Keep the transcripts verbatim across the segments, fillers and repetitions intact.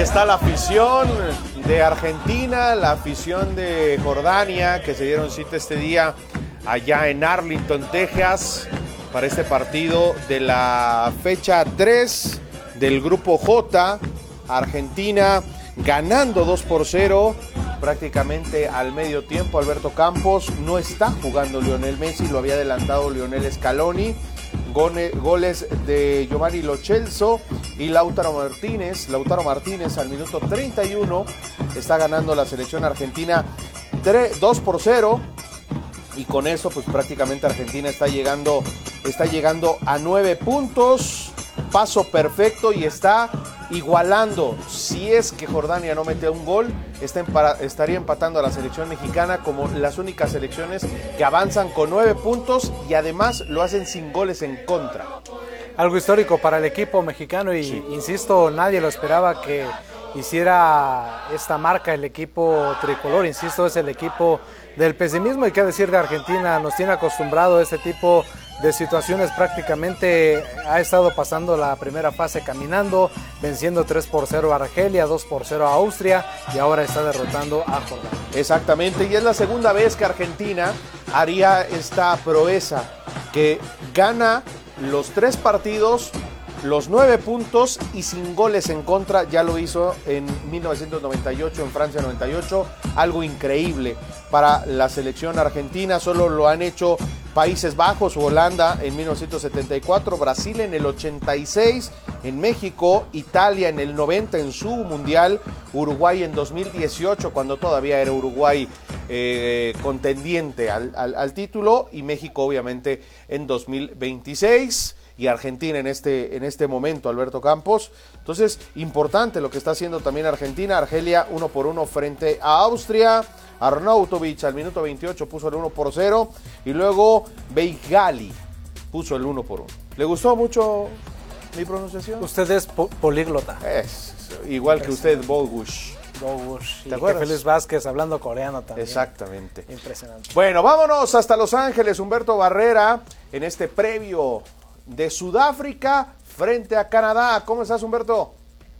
está la afición de Argentina, la afición de Jordania, que se dieron cita este día allá en Arlington, Texas, para este partido de la fecha tres del Grupo J. Argentina ganando dos por cero, prácticamente al medio tiempo. Alberto Campos, no está jugando Lionel Messi, lo había adelantado Lionel Scaloni. Goles de Giovanni Lo Celso y Lautaro Martínez. Lautaro Martínez al minuto treinta y uno está ganando la selección argentina dos por cero, y con eso pues prácticamente Argentina está llegando, está llegando a nueve puntos, paso perfecto, y está igualando, si es que Jordania no mete un gol, está empara, estaría empatando a la selección mexicana como las únicas selecciones que avanzan con nueve puntos y además lo hacen sin goles en contra. Algo histórico para el equipo mexicano y, sí. insisto, nadie lo esperaba que hiciera esta marca el equipo tricolor. Insisto, es el equipo del pesimismo, y qué decir de Argentina, nos tiene acostumbrado a este tipo de situaciones. Prácticamente ha estado pasando la primera fase caminando, venciendo tres por cero a Argelia, dos por cero a Austria, y ahora está derrotando a Jordania. Exactamente, y es la segunda vez que Argentina haría esta proeza, que gana los tres partidos, los nueve puntos y sin goles en contra. Ya lo hizo en mil novecientos noventa y ocho, en Francia noventa y ocho, algo increíble para la selección argentina. Solo lo han hecho Países Bajos o Holanda en mil novecientos setenta y cuatro, Brasil en el ochenta y seis, en México, Italia en el noventa en su mundial, Uruguay en dos mil dieciocho, cuando todavía era Uruguay eh, contendiente al, al, al título, y México obviamente en dos mil veintiséis. Y Argentina en este, en este momento, Alberto Campos. Entonces, importante lo que está haciendo también Argentina. Argelia uno por uno frente a Austria. Arnautovic al minuto veintiocho puso el uno por cero. Y luego Beigali puso el uno por uno. ¿Le gustó mucho mi pronunciación? Usted es po- políglota. Es igual que usted, Bogush. Bogush. ¿Te acuerdas? Félix Vázquez hablando coreano también. Exactamente. Impresionante. Bueno, vámonos hasta Los Ángeles. Humberto Barrera en este previo de Sudáfrica frente a Canadá. ¿Cómo estás, Humberto?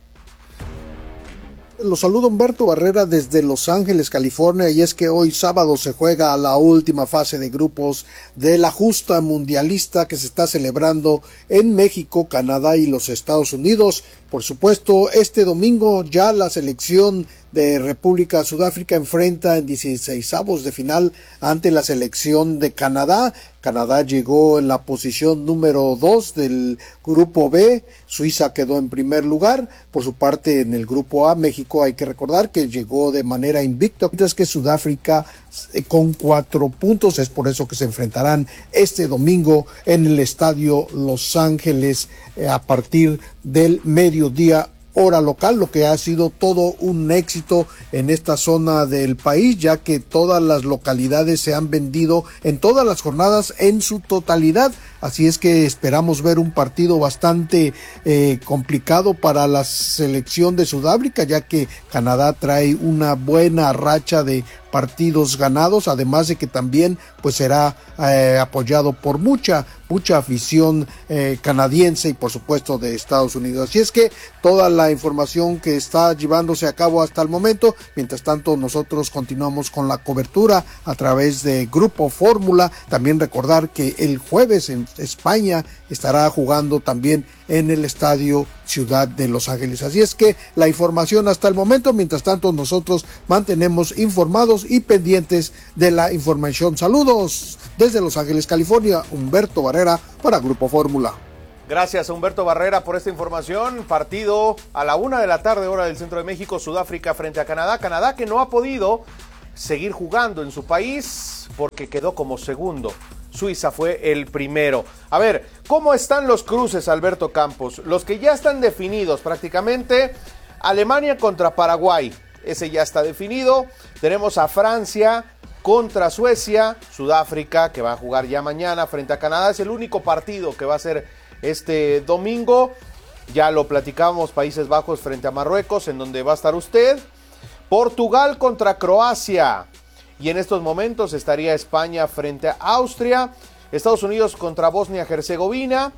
Los saludo, Humberto Barrera, desde Los Ángeles, California, y es que hoy sábado se juega la última fase de grupos de la justa mundialista que se está celebrando en México, Canadá y los Estados Unidos. Por supuesto, este domingo ya la selección de República Sudáfrica enfrenta en dieciseisavos de final ante la selección de Canadá. Canadá llegó en la posición número dos del grupo B, Suiza quedó en primer lugar. Por su parte, en el grupo A, México, hay que recordar que llegó de manera invicta, mientras que Sudáfrica eh, con cuatro puntos. Es por eso que se enfrentarán este domingo en el estadio Los Ángeles eh, a partir del mediodía hora local, lo que ha sido todo un éxito en esta zona del país, ya que todas las localidades se han vendido en todas las jornadas en su totalidad. Así es que esperamos ver un partido bastante eh, complicado para la selección de Sudáfrica, ya que Canadá trae una buena racha de partidos ganados, además de que también pues será eh, apoyado por mucha mucha afición eh, canadiense y por supuesto de Estados Unidos. Así es que toda la información que está llevándose a cabo hasta el momento. Mientras tanto, nosotros continuamos con la cobertura a través de Grupo Fórmula. También recordar que el jueves en España estará jugando también en el estadio Ciudad de Los Ángeles. Así es que la información hasta el momento. Mientras tanto, nosotros mantenemos informados y pendientes de la información. Saludos desde Los Ángeles, California, Humberto Barrera para Grupo Fórmula. Gracias a Humberto Barrera por esta información. Partido a la una de la tarde, hora del centro de México, Sudáfrica frente a Canadá. Canadá que no ha podido seguir jugando en su país porque quedó como segundo. Suiza fue el primero. A ver, ¿cómo están los cruces, Alberto Campos? Los que ya están definidos prácticamente. Alemania contra Paraguay, ese ya está definido. Tenemos a Francia contra Suecia. Sudáfrica, que va a jugar ya mañana frente a Canadá. Es el único partido que va a ser este domingo. Ya lo platicamos, Países Bajos frente a Marruecos, en donde va a estar usted. Portugal contra Croacia. Y en estos momentos estaría España frente a Austria. Estados Unidos contra Bosnia-Herzegovina.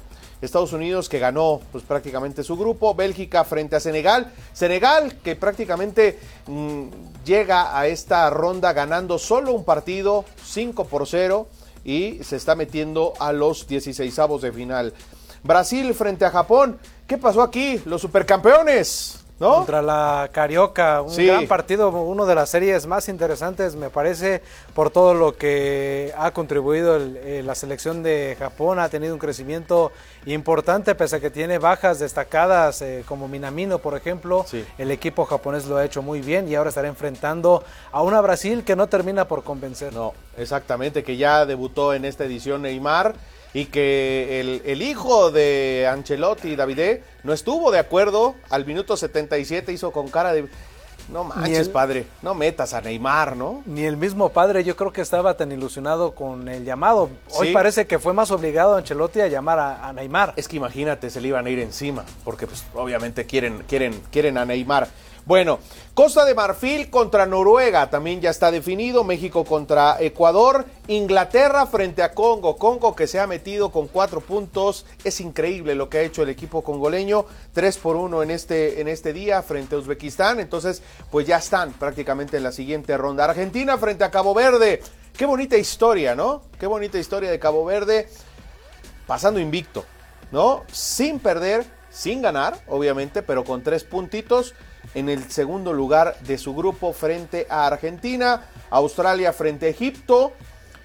Estados Unidos que ganó pues prácticamente su grupo, Bélgica frente a Senegal, Senegal que prácticamente mmm, llega a esta ronda ganando solo un partido, cinco por cero, y se está metiendo a los dieciseisavos de final. Brasil frente a Japón, ¿qué pasó aquí? Los supercampeones, ¿no? Contra la Carioca, un sí. gran partido, uno de las series más interesantes, me parece, por todo lo que ha contribuido el, eh, la selección de Japón. Ha tenido un crecimiento importante, pese a que tiene bajas destacadas, eh, como Minamino, por ejemplo. Sí. El equipo japonés lo ha hecho muy bien y ahora estará enfrentando a una Brasil que no termina por convencer. No, exactamente, que ya debutó en esta edición Neymar, y que el, el hijo de Ancelotti, Davide, no estuvo de acuerdo. Al minuto setenta y siete hizo con cara de, no manches, el, padre, no metas a Neymar, ¿no? Ni el mismo padre, yo creo que estaba tan ilusionado con el llamado. Hoy sí. parece que fue más obligado Ancelotti a llamar a, a Neymar. Es que imagínate, se le iban a ir encima, porque pues obviamente quieren, quieren, quieren a Neymar. Bueno, Costa de Marfil contra Noruega, también ya está definido. México contra Ecuador. Inglaterra frente a Congo. Congo que se ha metido con cuatro puntos. Es increíble lo que ha hecho el equipo congoleño. Tres por uno en este, en este día frente a Uzbekistán. Entonces, pues ya están prácticamente en la siguiente ronda. Argentina frente a Cabo Verde. Qué bonita historia, ¿no? Qué bonita historia de Cabo Verde. Pasando invicto, ¿no? Sin perder, sin ganar, obviamente, pero con tres puntitos. En el segundo lugar de su grupo frente a Argentina, Australia frente a Egipto,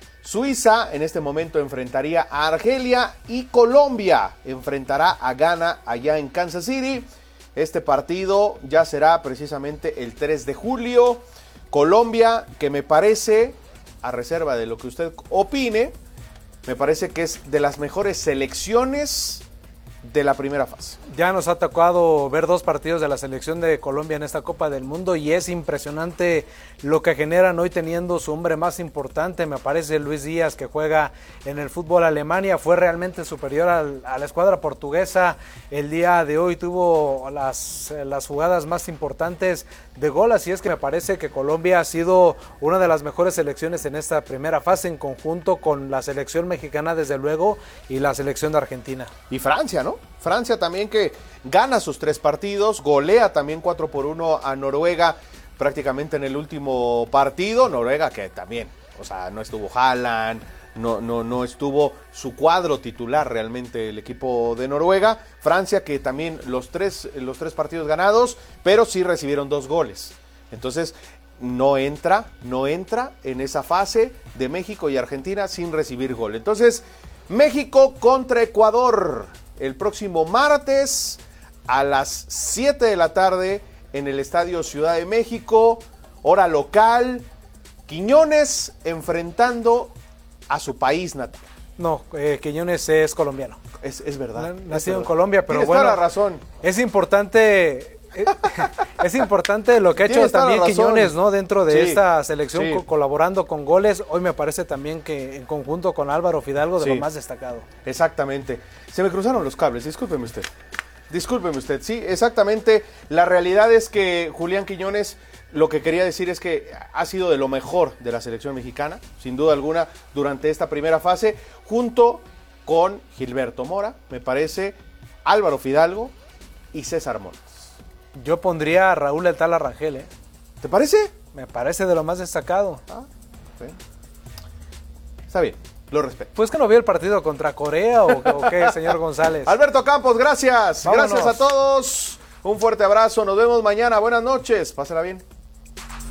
Suiza en este momento enfrentaría a Argelia y Colombia enfrentará a Ghana allá en Kansas City. Este partido ya será precisamente el tres de julio. Colombia, que me parece, a reserva de lo que usted opine, me parece que es de las mejores selecciones de la primera fase. Ya nos ha tocado ver dos partidos de la selección de Colombia en esta Copa del Mundo y es impresionante lo que generan hoy teniendo su hombre más importante. Me parece Luis Díaz, que juega en el fútbol Alemania, fue realmente superior al, a la escuadra portuguesa. El día de hoy tuvo las, las jugadas más importantes de gol, así es que me parece que Colombia ha sido una de las mejores selecciones en esta primera fase, en conjunto con la selección mexicana desde luego y la selección de Argentina. Y Francia, ¿no? Francia también, que gana sus tres partidos, golea también cuatro por uno a Noruega prácticamente en el último partido. Noruega que también, o sea, no estuvo Haaland, no, no, no estuvo su cuadro titular realmente el equipo de Noruega. Francia que también los tres, los tres partidos ganados, pero sí recibieron dos goles. Entonces no entra, no entra en esa fase de México y Argentina sin recibir gol. Entonces, México contra Ecuador el próximo martes a las siete de la tarde en el Estadio Ciudad de México, hora local. Quiñones enfrentando a su país natal. No, eh, Quiñones es colombiano. Es, es verdad. Nacido en Colombia, pero Tienes bueno. toda la razón. Es importante... es importante lo que ha hecho Tienes también Quiñones, ¿no? Dentro de sí, esta selección, sí. co- colaborando con goles. Hoy me parece también que en conjunto con Álvaro Fidalgo, de Sí. lo más destacado. Exactamente. Se me cruzaron los cables, discúlpeme usted. Discúlpeme usted, sí, exactamente. La realidad es que Julián Quiñones, lo que quería decir es que ha sido de lo mejor de la selección mexicana, sin duda alguna, durante esta primera fase, junto con Gilberto Mora, me parece, Álvaro Fidalgo y César Montes. Yo pondría a Raúl El Tala Rangel, ¿eh? ¿Te parece? Me parece de lo más destacado. Ah, sí. Está bien, lo respeto. Pues que no vio el partido contra Corea o, o qué, señor González. Alberto Campos, gracias. Vámonos. Gracias a todos. Un fuerte abrazo. Nos vemos mañana. Buenas noches. Pásala bien.